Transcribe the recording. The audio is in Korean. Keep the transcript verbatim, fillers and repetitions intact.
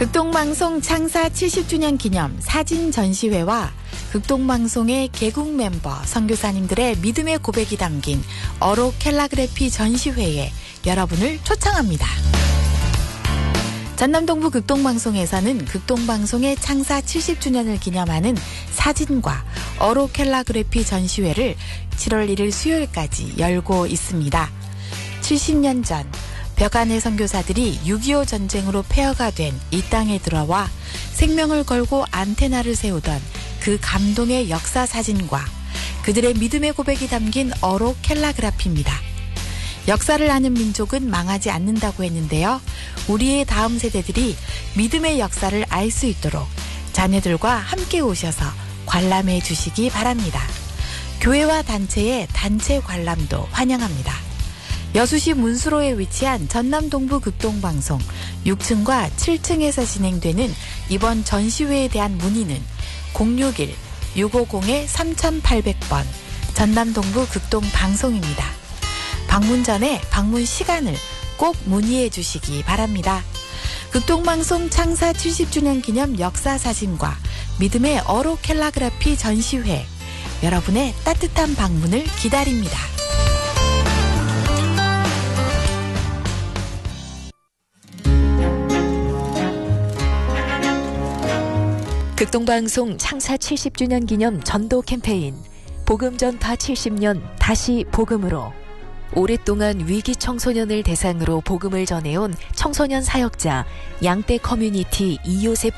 극동방송 창사 칠십 주년 기념 사진 전시회와 극동방송의 개국 멤버 선교사님들의 믿음의 고백이 담긴 어록 캘라그래피 전시회에 여러분을 초청합니다. 전남동부 극동방송에서는 극동방송의 창사 칠십 주년을 기념하는 사진과 어록 캘라그래피 전시회를 칠월 일일 수요일까지 열고 있습니다. 칠십 년 전 벽안의 선교사들이 육이오 전쟁으로 폐허가 된 이 땅에 들어와 생명을 걸고 안테나를 세우던 그 감동의 역사 사진과 그들의 믿음의 고백이 담긴 어록 캘라그래피입니다. 역사를 아는 민족은 망하지 않는다고 했는데요. 우리의 다음 세대들이 믿음의 역사를 알 수 있도록 자녀들과 함께 오셔서 관람해 주시기 바랍니다. 교회와 단체의 단체 관람도 환영합니다. 여수시 문수로에 위치한 전남동부 극동방송 육 층과 칠 층에서 진행되는 이번 전시회에 대한 문의는 공육일 육오공 삼팔공 번 전남동부 극동방송입니다. 방문 전에 방문 시간을 꼭 문의해 주시기 바랍니다. 극동방송 창사 칠십 주년 기념 역사사진과 믿음의 어록 캘라그래피 전시회, 여러분의 따뜻한 방문을 기다립니다. 극동방송 창사 칠십 주년 기념 전도 캠페인 복음 전파 칠십 년 다시 복음으로, 오랫동안 위기 청소년을 대상으로 복음을 전해온 청소년 사역자 양떼 커뮤니티 이요셉